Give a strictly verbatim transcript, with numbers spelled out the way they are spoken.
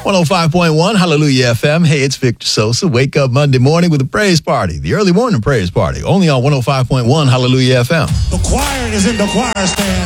one oh five point one Hallelujah F M. Hey, it's Victor Sosa. Wake up Monday morning with a praise party. The early morning praise party. Only on one oh five point one Hallelujah F M. The choir is in the choir stand.